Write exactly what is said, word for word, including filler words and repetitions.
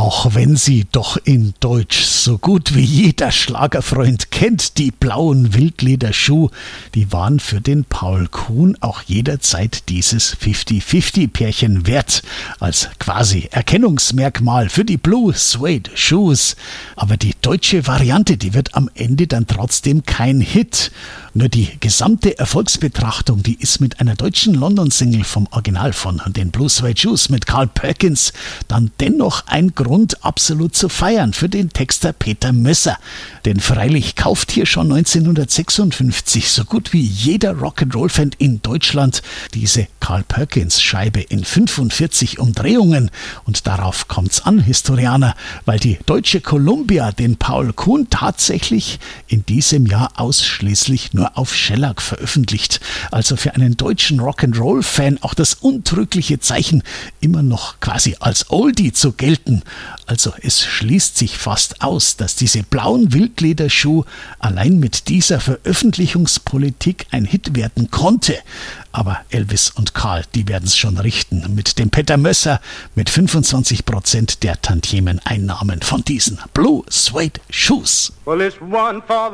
Auch wenn sie doch in Deutsch so gut wie jeder Schlagerfreund kennt, die blauen Wildlederschuh, die waren für den Paul Kuhn auch jederzeit dieses fünfzig-fünfzig-Pärchen wert, als quasi Erkennungsmerkmal für die Blue Suede Shoes. Aber die deutsche Variante, die wird am Ende dann trotzdem kein Hit. Nur die gesamte Erfolgsbetrachtung, die ist mit einer deutschen London-Single vom Original von den Blue Suede Shoes mit Carl Perkins dann dennoch ein Grund, absolut zu feiern für den Texter Peter Mösser. Denn freilich kauft hier schon neunzehnhundertsechsundfünfzig so gut wie jeder Rock'n'Roll-Fan in Deutschland diese Carl Perkins-Scheibe in fünfundvierzig Umdrehungen. Und darauf kommt's an, Historianer, weil die deutsche Columbia den Paul Kuhn tatsächlich in diesem Jahr ausschließlich nur auf Shellac veröffentlicht. Also für einen deutschen Rock'n'Roll-Fan auch das untrügliche Zeichen, immer noch quasi als Oldie zu gelten. Also es schließt sich fast aus, dass diese blauen Wildlederschuh allein mit dieser Veröffentlichungspolitik ein Hit werden konnte. Aber Elvis und Carl, die werden es schon richten mit dem Peter Mösser mit fünfundzwanzig Prozent der Tantiemeneinnahmen von diesen Blue Suede Shoes. Well, it's one for